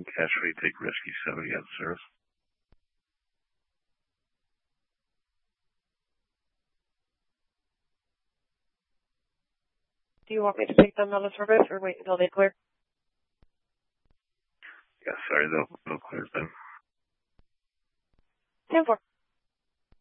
Cash rate, take risky 70 out of service. Do you want me to take them out of service or wait until they clear? Yeah, sorry, they'll clear then. 10-4.